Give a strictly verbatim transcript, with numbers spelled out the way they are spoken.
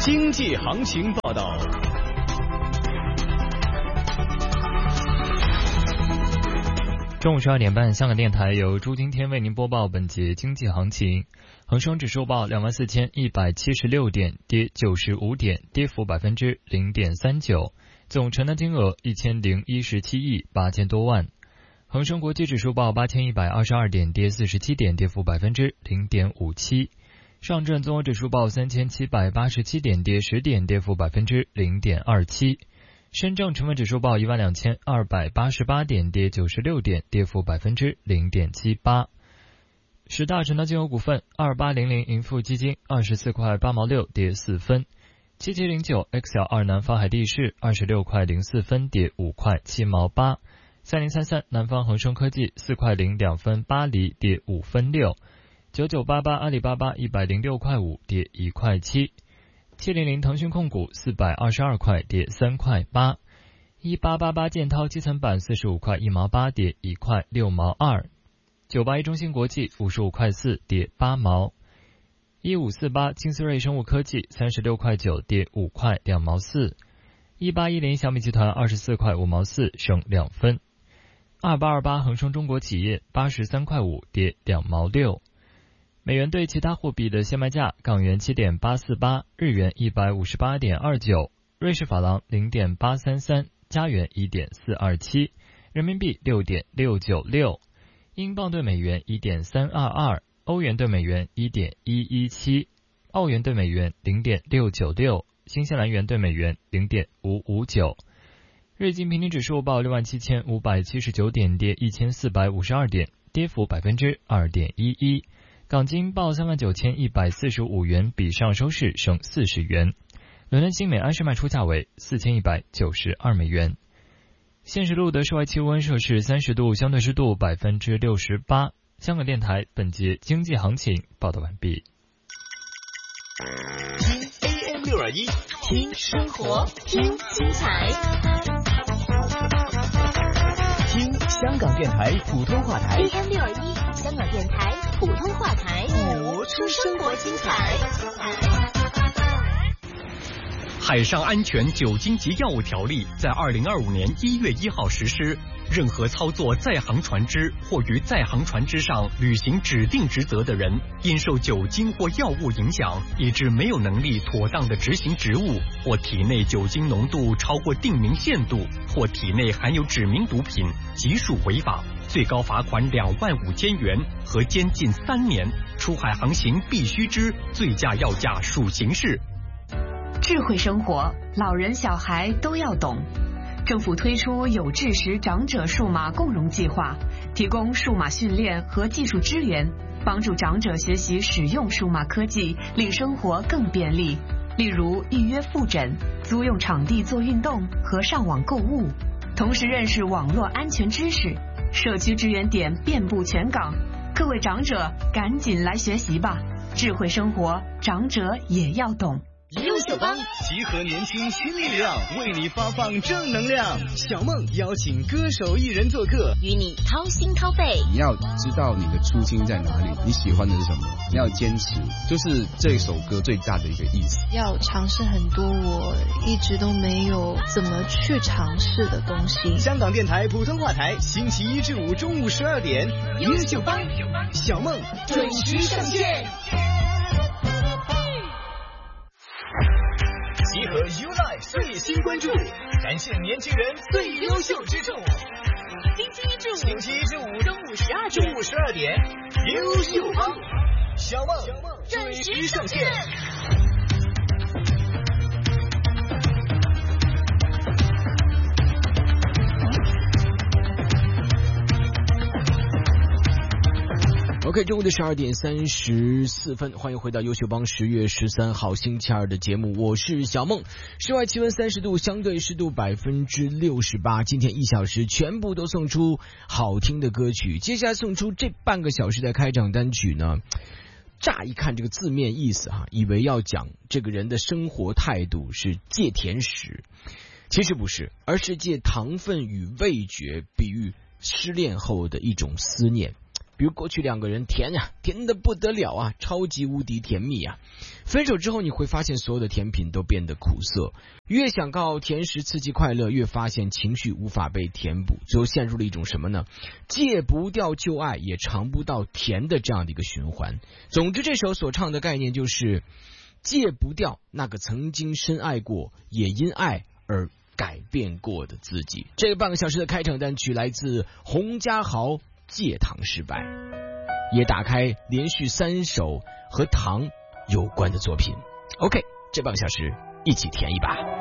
经济行情报道。 中午十二点半，香港电台由朱今天为您播报本节经济行情。恒生指数报两万四千一百七十六点，跌九十五点，跌幅百分之零点三九。总成交金额一千零一十七亿八千多万。恒生国际指数报八千一百二十二点，跌四十七点，跌幅百分之零点五七。上证综合指数报三千七百八十七点，跌十点，跌幅百分之零点二七。深证成分指数报一万两千二百八十八点，跌九十六点，跌幅百分之零点七八。十大成交金额股份：二八零零盈富基金二十四块八毛六，跌四分；七七零九 X L 二南方海地市二十六块零四分，跌五块七毛八；三零三三南方恒生科技四块零两分八厘，跌五分六；九九八八阿里巴巴一百零六块五，跌一块七。七零零腾讯控股四百二十二块，跌三块八；一八八八建滔基层板四十五块一毛八，跌一块六毛二；九八一中芯国际五十五块四，跌八毛；一五四八金斯瑞生物科技三十六块九，跌五块两毛四；一八一零小米集团二十四块五毛四，升两分；二八二八恒生中国企业八十三块五，跌两毛六。美元对其他货币的现卖价：港元七点八四八，日元一百五十八点二九，瑞士法郎零点八三三，加元一点四二七，人民币六点六九六，英镑对美元一点三二二，欧元对美元一点一一七，澳元对美元零点六九六，新西兰元对美元零点五五九。日经平均指数报六万七千五百七十九点，跌一千四百五十二点，跌幅百分之二点一一。港金报三万九千一百四十五元，比上收市升四十元。伦敦新美安士卖出价为四千一百九十二美元。现时路的室外气温摄氏三十度，相对湿度百分之六十八。香港电台本节经济行情报道完毕。 听 A M 六二一，听生活，听精彩，听香港电台普通话台 A M 六二一。香港电台普通话台， 活出生活精彩。 海上安全酒精及药物条例在二零二五年一月一号实施，任何操作在航船只或于在航船只上履行指定职责的人，因受酒精或药物影响，以致没有能力妥当的执行职务，或体内酒精浓度超过定明限度，或体内含有指明毒品，即属违法，最高罚款两万五千元和监禁三年。出海航行必须知，醉驾要价属刑事。 智慧生活，老人小孩都要懂。政府推出有志识长者数码共融计划，提供数码训练和技术支援，帮助长者学习使用数码科技，令生活更便利。例如预约复诊、租用场地做运动和上网购物，同时认识网络安全知识。社区支援点遍布全港，各位长者赶紧来学习吧！智慧生活，长者也要懂。 优秀帮集合年轻新力量，为你发放正能量。小梦邀请歌手艺人做客， 与你掏心掏肺。 你要知道你的初心在哪里，你喜欢的是什么，你要坚持，就是这首歌最大的一个意思。 要尝试很多我一直都没有怎么去尝试的东西。 香港电台普通话台，星期一至五中午十二点，优秀帮小梦准时上线。集合 YouLife 最新关注，展现年轻人最优秀之处。 星期一至五， 星期一至五中午十二点， 中午十二点，优秀帮小梦准时上线。 OK， 中午的十二点三十四分，欢迎回到优秀帮十月十三号星期二的节目，我是小梦。室外气温三十度，相对湿度百分之六十八。今天一小时全部都送出好听的歌曲，接下来送出这半个小时的开场单曲呢。乍一看这个字面意思哈，以为要讲这个人的生活态度是戒甜食，其实不是，而是借糖分与味觉比喻失恋后的一种思念。 比如过去两个人甜呀、啊，甜的不得了啊，超级无敌甜蜜啊。分手之后你会发现所有的甜品都变得苦涩，越想靠甜食刺激快乐，越发现情绪无法被填补，最后陷入了一种什么呢？戒不掉旧爱，也尝不到甜的这样的一个循环。总之，这首所唱的概念就是戒不掉那个曾经深爱过，也因爱而改变过的自己。这个半个小时的开场单曲来自洪嘉豪，戒糖失败，也打开连续三首和糖有关的作品。 OK， 这半个小时一起甜一把。